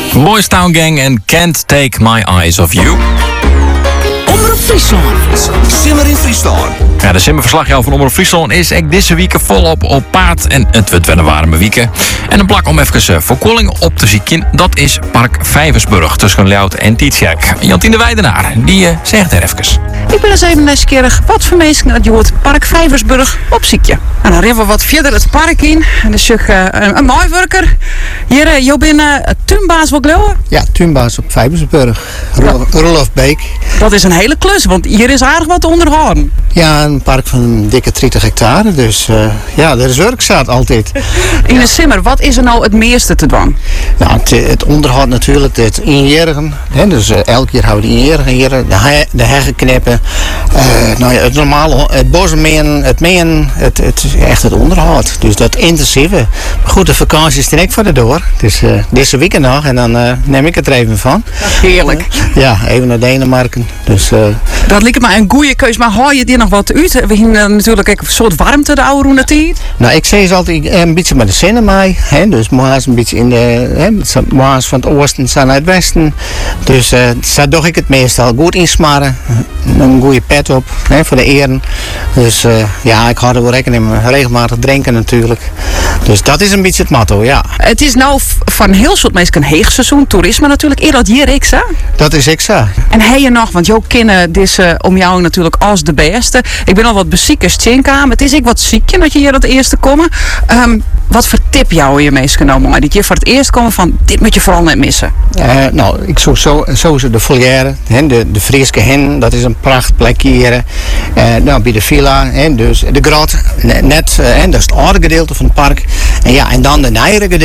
Boys Town Gang en Can't Take My Eyes Off You. Omroep Friesland. Simmer in Friesland. Ja, de simmerverslagjouwer van Omroep Friesland is ook deze week volop op paard. En het wordt wel een warme week. En een plak om even voorkoeling op te zieken. Dat is Park Vijversburg tussen Ljout en Tietjerk. Jantien de Weidenaar, die zegt er even. Ik ben eens even nieuwsgierig wat voor mensen dat je hoort Park Vijversburg opziekje. En dan rijden we wat verder het park in. En dan is een mooiwerker. Hier, je bent tuinbaas wel geloven? Ja, tuinbaas op Vijversburg. Rolof Beek. Dat is een hele klus, want hier is aardig wat te onderhouden. Ja, een park van een dikke 30 hectare. Dus ja, er is werkzaad altijd. In de simmer, wat is er nou het meeste te doen? Nou, het onderhoud natuurlijk, het injerigen. Dus elke keer houden we de injerigen hier, de heggen knippen. Nou ja, het normale, het bosmeen, het meen, echt het onderhoud. Dus dat intensieve. Maar goed, de vakantie is er ook voor de door. Dus deze weekend nog en dan neem ik het er even van. Heerlijk. Ja, even naar Denemarken. Dus, Dat lijkt me een goede keus, maar haal je er nog wat uit? We hebben natuurlijk ook een soort warmte de oude roende tijd. Nou, ik zeg altijd een beetje met de zinnen mee. Dus morgens een beetje in de, morgens van het oosten naar het westen. Dus daar doe ik het meestal goed insmaren. Een goede pet op, voor de eren. Dus ja, ik hou er wel rekening mee. Regelmatig drinken natuurlijk. Dus dat is een beetje het motto, ja. Het is nou van heel soort mensen een heegseizoen, toerisme natuurlijk. Eerder dat hier ik zo. Dat is ik zo. En hij je nog, want jou kennen deze om jou natuurlijk als de beste. Ik ben al wat beziekers tjinkaam. Het is ik wat ziekje dat je hier dat eerste komen. Wat voor tip jou je meest genomen? Maar dat je voor het eerst komen van dit moet je vooral niet missen. Nou, ik zoek sowieso de volière, de Frieske hen, dat is een prachtplekje hier. Nou, bij de villa, dus de grot, net, dat is het oude gedeelte van het park. En ja, en dan de nieuwe gedeelte.